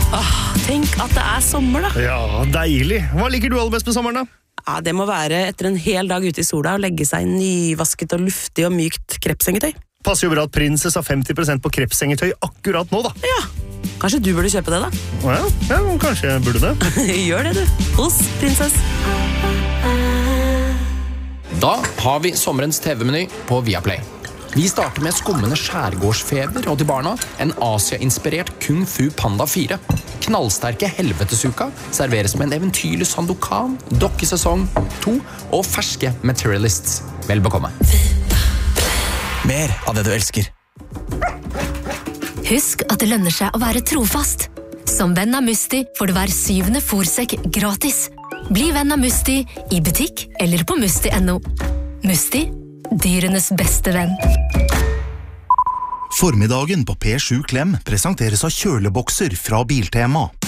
Tenk at det sommer da. Ja, deilig. Hva liker du aller best med sommeren da? Ja, det må være etter en hel dag ute i sola og legge seg i nyvasket og luftig og mykt krepsengetøy. Passer jo bra at Princess har 50% på krepsengetøy akkurat nå da. Ja, kanskje du burde kjøpe det da? Ja, kanskje jeg burde det. Gjør det du, hos Princess. Da har vi sommerens TV-meny på Viaplay. Vi starter med skummende skjærgårdsfeber, og til barna en Asia-inspirert Kung Fu Panda 4. Knallsterke helvetesuka serveres med en eventyrlig Sandokan, dokkesesong 2 og ferske Materialists. Vel bekomme. Mer av det du elsker. Husk at det lønner seg å være trofast. Som venn av Musti får du hver 7. fôrsekk gratis. Bli venn av Musti i butikk eller på musti.no. Musti, dyrenes beste venn. Formiddagen på P7 Klem presenteres av kjølebokser fra Biltema.